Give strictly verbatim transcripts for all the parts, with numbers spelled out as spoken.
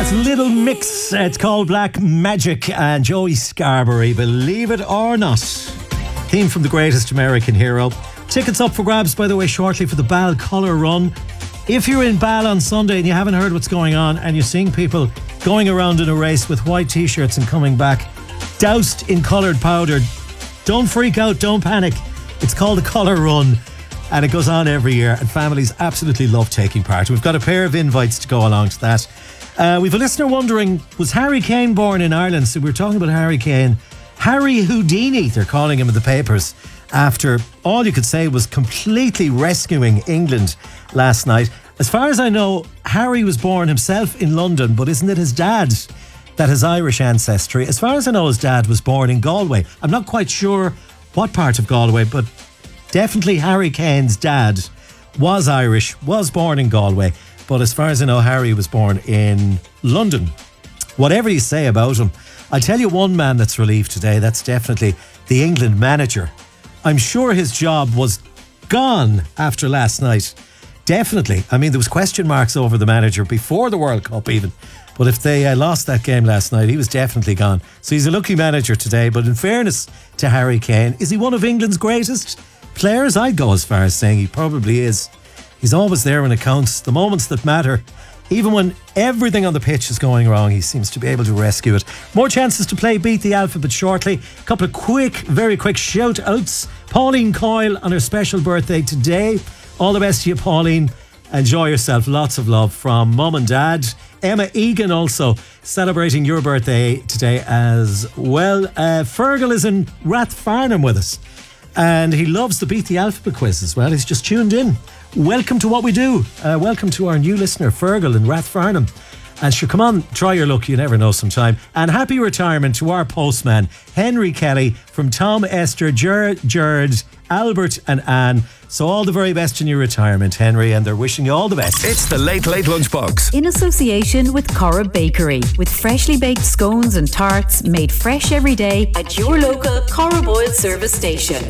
That's Little Mix. It's called Black Magic, and Joey Scarberry, believe it or not. Theme from The Greatest American Hero. Tickets up for grabs, by the way, shortly for the Bal Colour Run. If you're in Bal on Sunday and you haven't heard what's going on and you're seeing people going around in a race with white t-shirts and coming back doused in coloured powder, don't freak out, don't panic. It's called the Colour Run, and it goes on every year, and families absolutely love taking part. We've got a pair of invites to go along to that. Uh, we've a listener wondering, was Harry Kane born in Ireland? So we were talking about Harry Kane. Harry Houdini, they're calling him in the papers, after all you could say was completely rescuing England last night. As far as I know, Harry was born himself in London, but isn't it his dad that has Irish ancestry? As far as I know, his dad was born in Galway. I'm not quite sure what part of Galway, but definitely Harry Kane's dad was Irish, was born in Galway. But as far as I know, Harry was born in London. Whatever you say about him, I'll tell you one man that's relieved today. That's definitely the England manager. I'm sure his job was gone after last night. Definitely. I mean, there was question marks over the manager before the World Cup even. But if they uh, lost that game last night, he was definitely gone. So he's a lucky manager today. But in fairness to Harry Kane, is he one of England's greatest players? I'd go as far as saying he probably is. He's always there when it counts, the moments that matter. Even when everything on the pitch is going wrong, he seems to be able to rescue it. More chances to play Beat the Alphabet shortly. A couple of quick, very quick shout outs. Pauline Coyle on her special birthday today. All the best to you, Pauline. Enjoy yourself. Lots of love from Mum and Dad. Emma Egan also celebrating your birthday today as well. Uh, Fergal is in Rathfarnham with us, and he loves the Beat the Alphabet quiz as well. He's just tuned in. Welcome to what we do. Uh, welcome to our new listener, Fergal in Rathfarnham. And sure, come on, try your luck. You never know sometime. And happy retirement to our postman, Henry Kelly, from Tom, Esther, Ger- Gerard, Albert and Anne. So all the very best in your retirement, Henry, and they're wishing you all the best. It's the Late Late Lunchbox. In association with Cora Bakery, with freshly baked scones and tarts made fresh every day at your local Cora Boyle service station.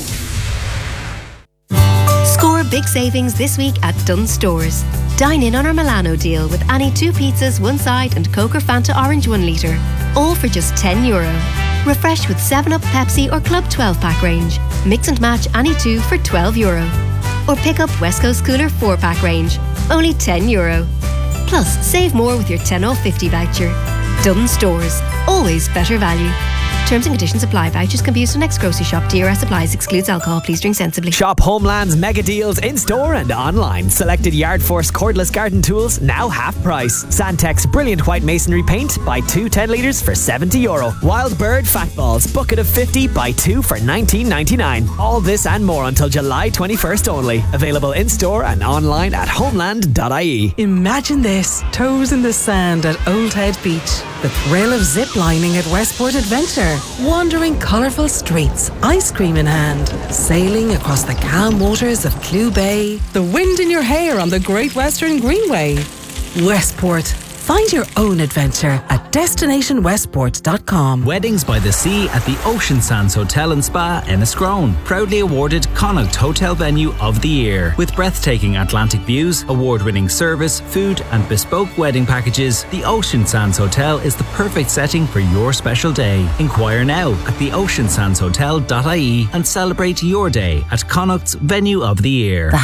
Score big savings this week at Dunnes Stores. Dine in on our Milano deal with any two pizzas, one side and Coke or Fanta Orange one litre. All for just ten euro. Refresh with seven up, Pepsi or Club twelve pack range. Mix and match any two for twelve euro. Or pick up West Coast Cooler four pack range. Only ten euro. Plus, save more with your ten off fifty voucher. Dunnes Stores. Always better value. Terms and conditions apply. Vouchers can be used for next grocery shop. D R S applies. Excludes alcohol. Please drink sensibly. Shop Homeland's mega deals in store and online. Selected Yard Force cordless garden tools now half price. Sandtex brilliant white masonry paint. Buy two ten litres for seventy euro. Wild Bird fat balls bucket of fifty. Buy two for nineteen ninety-nine. All this and more until July twenty-first only. Available in store and online at homeland dot I E. Imagine this: toes in the sand at Old Head Beach. The thrill of zip lining at Westport Adventure. Wandering colourful streets, ice cream in hand. Sailing across the calm waters of Clew Bay. The wind in your hair on the Great Western Greenway. Westport. Find your own adventure at destination westport dot com. Weddings by the Sea at the Ocean Sands Hotel and Spa in Enniscrone. Proudly awarded Connacht Hotel Venue of the Year. With breathtaking Atlantic views, award-winning service, food and bespoke wedding packages, the Ocean Sands Hotel is the perfect setting for your special day. Inquire now at the ocean sands hotel dot I E and celebrate your day at Connacht's Venue of the Year.